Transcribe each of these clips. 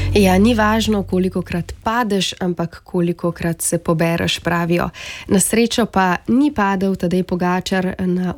Ja, ni važno, kolikokrat padeš, ampak kolikokrat se pobereš, pravijo. Na srečo pa ni padel Tadej Pogačar na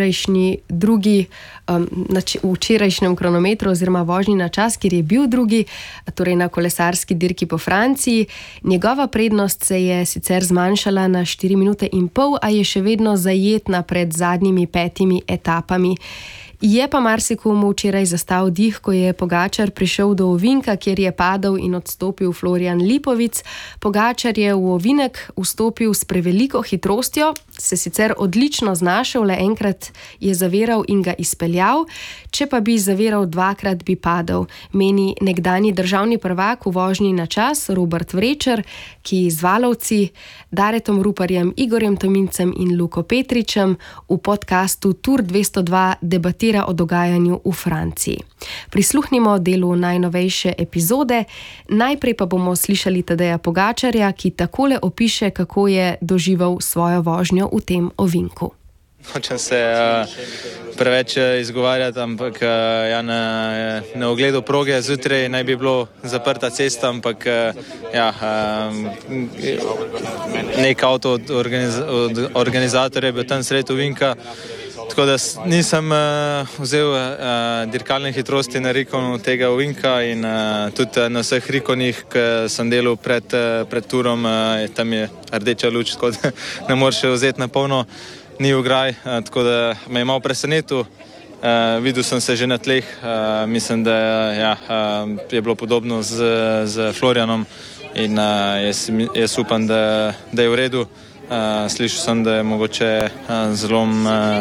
včerajšnjem kronometru oziroma vožnji na čas, kjer je bil drugi, torej na kolesarski dirki po Franciji. Njegova prednost se je sicer zmanjšala na 4 minute in pol, a je še vedno zajetna pred zadnjimi 5 etapami. Je pa marsikomu včeraj zastal dih, ko je Pogačar prišel do ovinka, kjer je padel in odstopil Florian Lipovic. Pogačar je v ovinek vstopil s preveliko hitrostjo, se sicer odlično znašel, le enkrat je zaviral in ga izpeljal. Če pa bi zaviral dvakrat, bi padel, meni nekdanji državni prvak v vožnji na čas Robert Vrečer, ki z valovci Daretom Ruparjem, Igorjem Tomincem in Luko Petričem v podcastu Tour 202 debatira o dogajanju v Franciji. Prisluhnimo delu najnovejše epizode. Najprej pa bomo slišali Tadeja Pogačarja, ki takole opiše, kako je doživel svojo vožnjo v tem ovinku. Hočem se preveč izgovarjati, ampak na ogledu proge zjutraj naj bi bilo zaprta cesta, ampak nek avto od organizatorja je bil tam sredi ovinka, tako da nisem vzel dirkalne hitrosti na rikonu tega ovinka in tudi na vseh rikonih, ki sem delal pred turom, tam je rdeča luč, tako da ne moreš vzeti na polno. Ni ograj, tako da me je malo presenetil. Videl sem se že na tleh, mislim, da je bilo podobno z Florianom in jaz upam, da je v redu. Slišal sem, da je mogoče zlom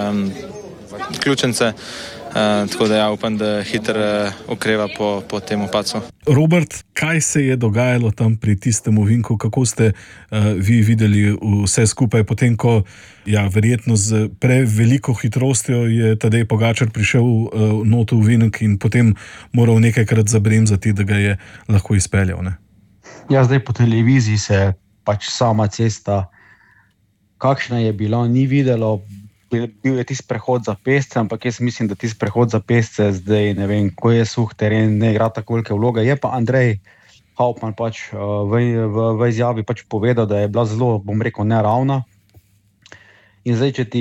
ključnice, tako da upam, da hitro okreva po tem padcu. Robert, kaj se je dogajalo tam pri tistem ovinku, kako ste vi videli vse skupaj, potem ko verjetno z preveliko hitrostjo je Tadej Pogačar prišel not v ovinek in potem moral nekajkrat zabremzati, da ga je lahko izpeljal, ne? Ja, zdaj po televiziji se pač sama cesta, kakšna je bila, ni videlo. Bil je tisti prehod za pešce, ampak jaz mislim, da tisti prehod za pešce zdaj, ne vem, ko je suh teren, ne igra tako velike vloge. Je pa Andrej Hauptmann pač v izjavi pač povedal, da je bila zelo, bom rekel, neravna. In zdaj, če ti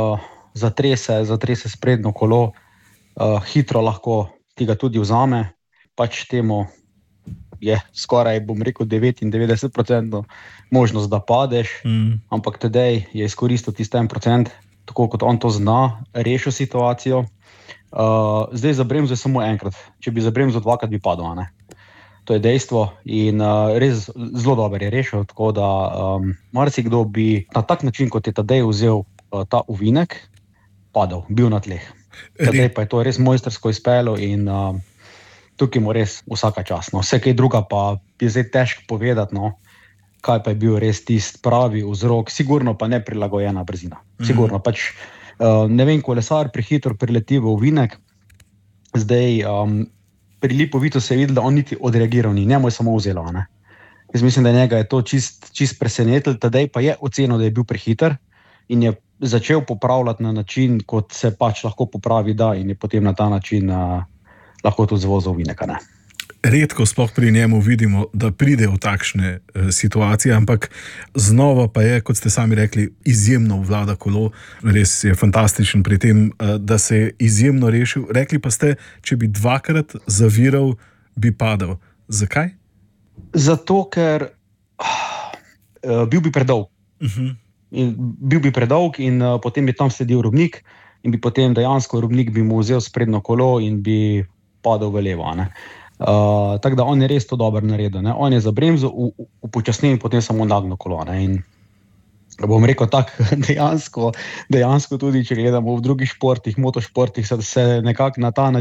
zatrese sprednjo kolo, hitro lahko ti ga tudi vzame, pač temu je skoraj, bom rekel, 99% možnost, da padeš, ampak Tadej je izkoristil tisti 1%, tako kot on to zna, rešil situacijo. Zdaj zabremzal samo enkrat. Če bi zabremzal dvakrat, bi padel, ne? To je dejstvo in res zelo dobro je rešil, tako da marsikdo bi na tak način, kot je Tadej vzel ta ovinek, padel, bil na tleh. Tadej pa je to res mojstrsko izpeljal in tukaj mu res vsaka čast. No. Vse kaj druga pa je zdaj težko povedati, no. Kaj pa je bil res tisti pravi vzrok, sigurno pa neprilagojena brzina. Sigurno, pač ne vem, kolesar prehitro prileti v ovinek, zdaj pri Lipovicu se je videl, da on niti odreagiral ni, njemu je samo vzelo, ne. Jaz mislim, da njega je to čist presenetil, Tadej pa je ocenil, da je bil prehiter in je začel popravljati na način, kot se pač lahko popravi, da, in je potem na ta način lahko tudi zvozil ovinek, ne. Redko sploh pri njemu vidimo, da pride v takšne situacije, ampak znova pa je, kot ste sami rekli, izjemno vlada kolo. Res je fantastičen pri tem, da se je izjemno rešil. Rekli pa ste, če bi dvakrat zaviral, bi padel. Zakaj? Zato, ker bil bi predolg. Bil bi predolg in potem bi tam sledil robnik in bi potem dejansko robnik bi mu vzel sprednjo kolo in bi padel v levo, ne. Tako da on je res to dobro naredil, ne? On je zabremzal, upočasnil in potem samo nagnil kolo, ne? In bom rekel tako, dejansko tudi, če gledamo v drugih športih, motošportih, se nekako na ta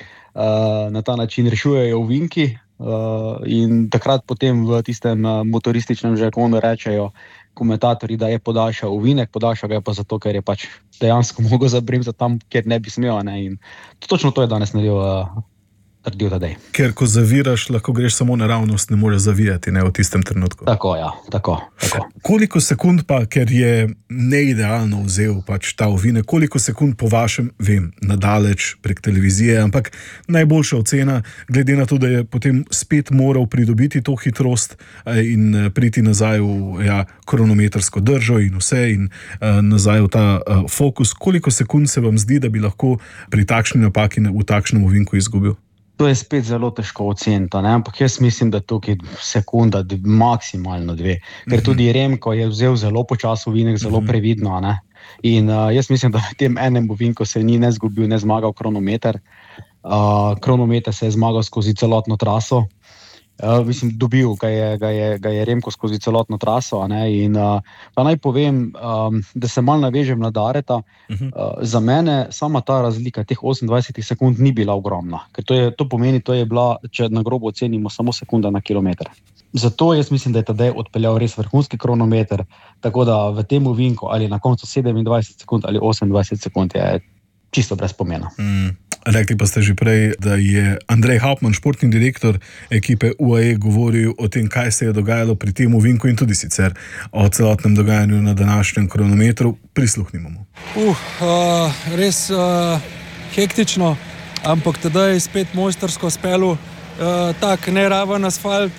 način rešujejo ovinki in takrat potem v tistem motorističnem žargonu rečejo komentatorji, da je podaljšal ovinek, podaljšal ga je pa zato, ker je pač dejansko mogel zabremzati tam, kjer ne bi smel, ne? In točno to je danes naredil trdil Tadej. Ker ko zaviraš, lahko greš samo naravnost, ne moreš zavijati, ne, v tistem trenutku. Tako, ja, tako. Koliko sekund pa, ker je neidealno vzel pač ta ovinek, koliko sekund po vašem, vem, nadaleč prek televizije, ampak najboljša ocena, glede na to, da je potem spet moral pridobiti to hitrost in priti nazaj v kronometrsko držo in vse in nazaj v ta fokus, koliko sekund se vam zdi, da bi lahko pri takšni napaki v takšnem ovinku izgubil? To je spet zelo težko oceniti, ampak jaz mislim, da tukaj sekunda, maksimalno 2. Ker tudi Remko je vzel zelo počasno ovinek, zelo previdno. Ne? In jaz mislim, da v tem enem ovinku se ni ne zgubil, ne zmagal kronometer. Kronometer se je zmagal skozi celotno traso. Mislim, dobil ga je Remko skozi celotno traso. In pa naj povem, da se malo navežem na Dareta. Za mene sama ta razlika teh 28 sekund ni bila ogromna, ker to pomeni, to je bila, če na grobo ocenimo, samo sekunda na kilometer. Zato jaz mislim, da je Tadej odpeljal res vrhunski kronometer, tako da v tem ovinku ali na koncu 27 sekund ali 28 sekund je čisto brez pomena. Rekli pa ste že prej, da je Andrej Hauptmann, športni direktor ekipe UAE, govoril o tem, kaj se je dogajalo pri tem ovinku in tudi sicer o celotnem dogajanju na današnjem kronometru. Prisluhnimo mu. Res hektično, ampak tedaj je spet mojstersko spelu. Tak neraven asfalt,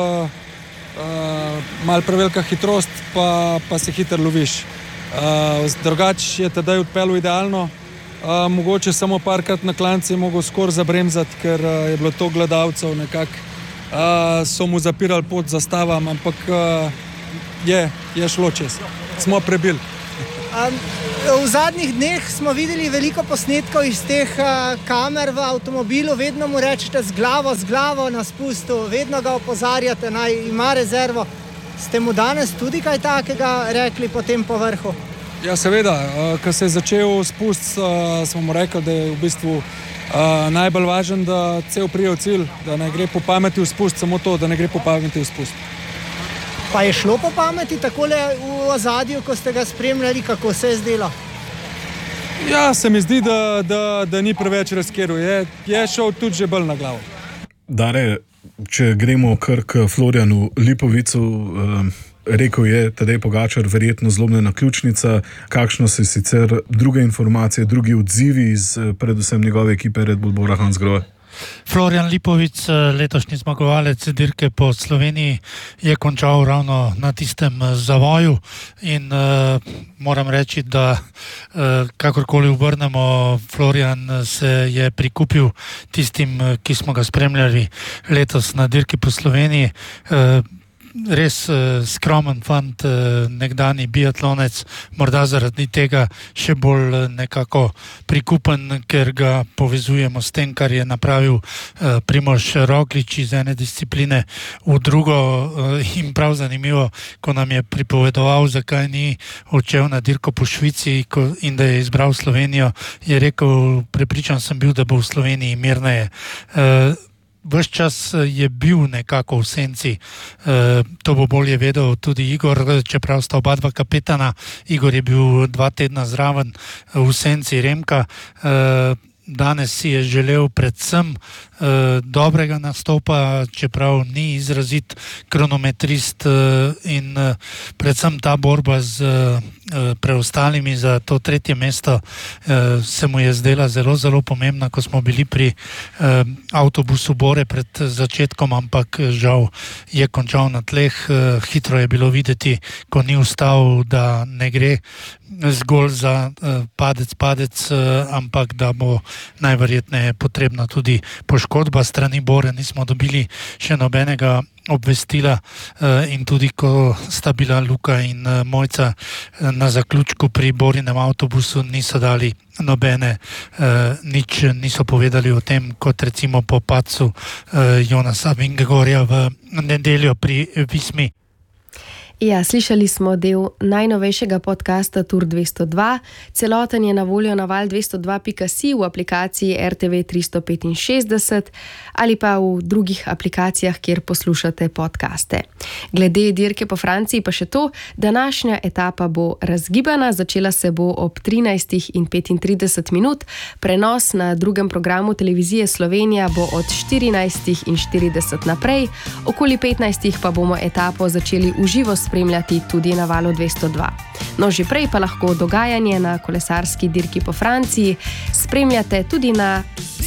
malo prevelika hitrost, pa se hitro loviš. Drugače je tedaj odpeljal idealno. Mogoče samo parkrat na klanci je mogel skoraj zabremzati, ker je bilo to gledalcev nekako. So mu zapirali pot za stavam, ampak je šlo čez. Smo prebili. V zadnjih dneh smo videli veliko posnetkov iz teh kamer v avtomobilu, vedno mu rečete z glavo na spustu, vedno ga opozarjate, naj ima rezervo. Ste mu danes tudi kaj takega rekli po tem povrhu? Ja, seveda, ko se je začel spust, smo mu rekli, da je v bistvu najbolj važen, da cel prije v cilj, da ne gre po pameti v spust, samo to, da ne gre po pameti v spust. Pa je šlo po pameti takole v ozadju, ko ste ga spremljali, kako se je zdelo? Ja, se mi zdi, da ni preveč razkiral, je šel tudi že bolj na glavo. Dare, če gremo kar k Florjanu Lipovicu, rekel je Tadej Pogačar, verjetno zlomljena ključnica. Kakšno so sicer druge informacije, drugi odzivi iz predvsem njegove ekipe Red Bull Bora Hansgrohe? Florjan Lipovic, letošnji zmagovalec dirke po Sloveniji, je končal ravno na tistem zavoju in moram reči, da kakorkoli obrnemo, Florjan se je prikupil tistim, ki smo ga spremljali letos na dirki po Sloveniji. Res skromen fant, nekdani biatlonec, morda zaradi tega še bolj nekako prikupen, ker ga povezujemo s tem, kar je napravil Primož Roglič iz ene discipline v drugo. In prav zanimivo, ko nam je pripovedoval, zakaj ni odšel na dirko po Švici in da je izbral Slovenijo, je rekel, prepričan sem bil, da bo v Sloveniji mirneje. Ves čas je bil nekako v senci, to bo bolje vedel tudi Igor, čeprav sta oba dva kapetana. Igor je bil 2 tedna zraven v senci Remka. Danes si je želel predvsem dobrega nastopa, čeprav ni izrazit kronometrist in predvsem ta borba z preostalimi za to 3. mesto se mu je zdela zelo, zelo pomembna, ko smo bili pri avtobusu Bore pred začetkom, ampak žal je končal na tleh. Hitro je bilo videti, ko ni ustal, da ne gre zgolj za padec, ampak da bo najverjetneje potrebna tudi poškodba strani Bore. Nismo dobili še nobenega obvestila in tudi ko sta bila Luka in Mojca na zaključku pri Borinem avtobusu, niso dali nobene, nič niso povedali o tem, kot recimo po padcu Jonasa Vingegorja v nedeljo pri Vismi. Ja, slišali smo del najnovejšega podcasta Tour 202. Celoten je na voljo na val202.si v aplikaciji RTV 365 ali pa v drugih aplikacijah, kjer poslušate podcaste. Glede dirke po Franciji pa še to, današnja etapa bo razgibana, začela se bo ob 13:35, prenos na drugem programu televizije Slovenija bo od 14:40 naprej, okoli 15 pa bomo etapo začeli uživo spremljati tudi na valu 202. No, že prej pa lahko dogajanje na kolesarski dirki po Franciji spremljate tudi na